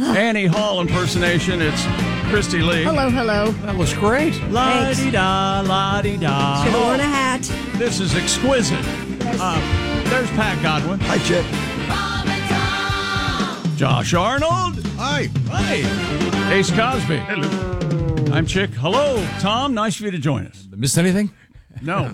Annie Hall impersonation. It's Christy Lee. Hello. That was great. La-di-da, la-di-da. Should have worn a hat. This is exquisite. There's Pat Godwin. Hi, Chick. Josh Arnold. Hi. Hi. Ace Cosby. Hello. I'm Chick. Hello, Tom. Nice for you to join us. Missed anything? No.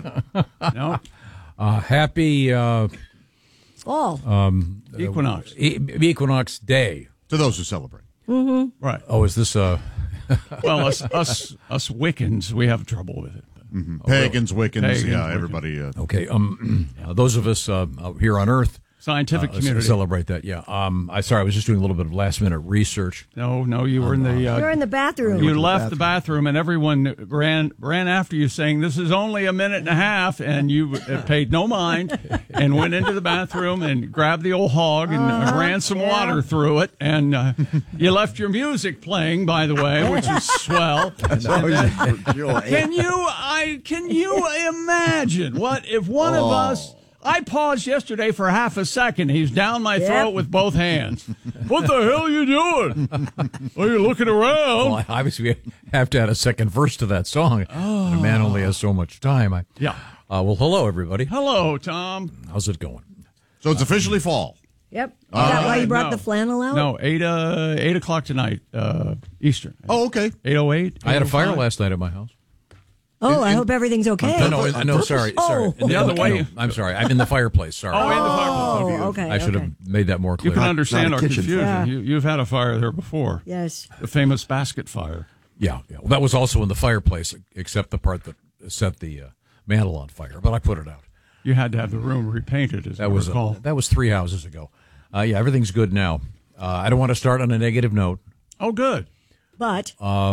Happy Fall. Equinox. Equinox Day. To those who celebrate. Right. Oh, is this Well, us Wiccans, we have trouble with it. Pagans, Wiccans, Pagans, yeah, Wiccans. everybody. okay? Those of us out here on Earth Scientific community. celebrate that. Yeah. I was just doing a little bit of last minute research. No, you were in the... You're in the bathroom. You left the bathroom, and everyone ran after you, saying, "This is only a minute and a half," and you paid no mind and went into the bathroom and grabbed the old hog and ran some water through it, and you left your music playing, by the way, which is swell. Can you imagine what if one of us? I paused yesterday for half a second. He's down my throat with both hands. What the hell are you doing? Are you looking around? Well, obviously, we have to add a second verse to that song. Oh. The man only has so much time. Well, hello, everybody. Hello, Tom. How's it going? So it's officially fall. Yep. Is that why you brought the flannel out? No, 8 o'clock tonight, Eastern. Oh, okay. 8:08. I had a fire last night at my house. Oh, I hope everything's okay. No, sorry. The other way. I'm sorry. I'm in the fireplace. Sorry. Oh, in the fireplace. Oh, okay. I should have made that more clear. You can understand our confusion. Yeah. You've had a fire there before. Yes. The famous basket fire. Yeah. Well, that was also in the fireplace, except the part that set the mantle on fire. But I put it out. You had to have the room repainted, as I recall. That was 3 houses ago. Everything's good now. I don't want to start on a negative note. Oh, good. But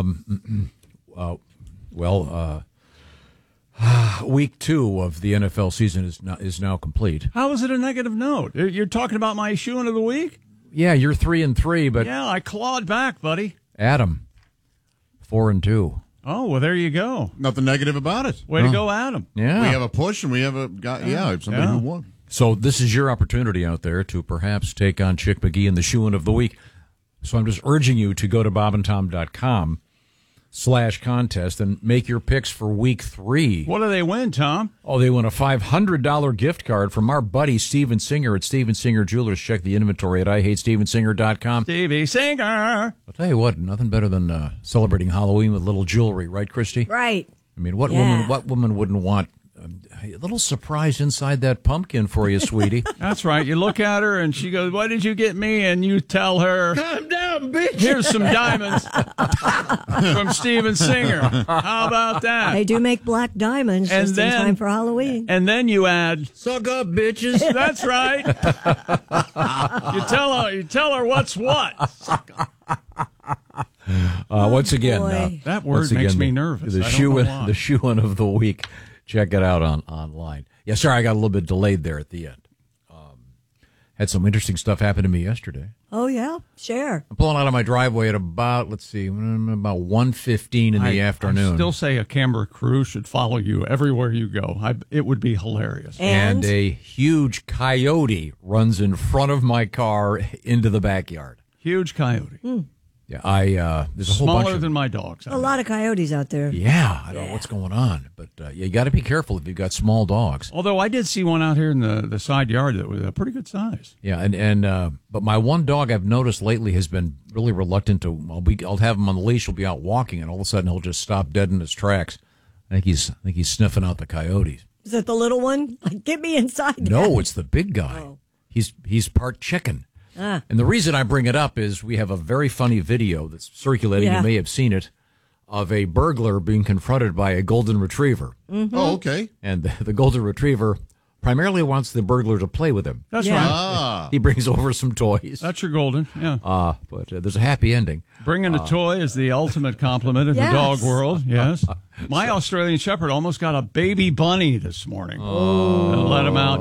week 2 of the NFL season is now complete. How is it a negative note? You're talking about my shoe-in of the week? Yeah, you're 3-3, but Yeah, I clawed back, buddy. Adam, 4-2. Oh, well, there you go. Nothing negative about it. Way to go, Adam. Yeah. We have a push and we have a guy, somebody who won. So this is your opportunity out there to perhaps take on Chick McGee in the shoe-in of the week. So I'm just urging you to go to bobandtom.com/contest and make your picks for week 3. What do they win, Tom? Oh, they win a $500 gift card from our buddy Steven Singer at Steven Singer Jewelers. Check the inventory at IHateStevenSinger.com. Stevie Singer. I'll tell you what, nothing better than celebrating Halloween with little jewelry, right, Christy? right. I mean, what woman wouldn't want a little surprise inside that pumpkin for you, sweetie? That's right. You look at her and she goes, "What did you get me?" And you tell her, Calm down, bitch. "Here's some diamonds from Steven Singer." How about that? They do make black diamonds And just then- in time for Halloween. And then you add, Suck up, bitches. "That's right." You tell her what's what. Once again, boy. That word makes me nervous. The I don't know why. shoe-in of the week. Check it out online. Yeah, sorry, I got a little bit delayed there at the end. Had some interesting stuff happen to me yesterday. Oh, yeah. Share. I'm pulling out of my driveway at about 1:15 in the afternoon. I still say a camera crew should follow you everywhere you go. It would be hilarious. And a huge coyote runs in front of my car into the backyard. Huge coyote. Yeah, there's a whole bunch Smaller of than my dogs. A lot of coyotes out there. Yeah, I don't know what's going on, but you got to be careful if you've got small dogs. Although I did see one out here in the side yard that was a pretty good size. Yeah, but my one dog I've noticed lately has been really reluctant to. I'll have him on the leash. He'll be out walking, and all of a sudden he'll just stop dead in his tracks. I think he's sniffing out the coyotes. Is that the little one? Get me inside. No, it's the big guy. Oh. He's part chicken. And the reason I bring it up is we have a very funny video that's circulating. Yeah. You may have seen it, of a burglar being confronted by a golden retriever. Mm-hmm. Oh, okay. And the golden retriever primarily wants the burglar to play with him. That's Yeah. right. Ah. He brings over some toys. That's your golden. Yeah. But there's a happy ending. Bringing a toy is the ultimate compliment in Yes. the dog world. Yes. My Australian Shepherd almost got a baby bunny this morning. And let him out.